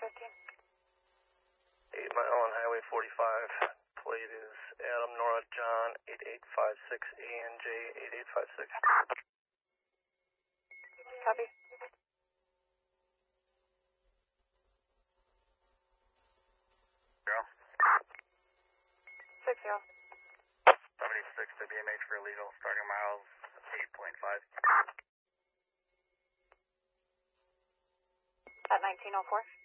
8 Mile on Highway 45. Plate is Adam Nora John 8856 ANJ 8856. Copy. Zero. 60. 76 to BMH for illegal. Starting miles 8.5. At 1904.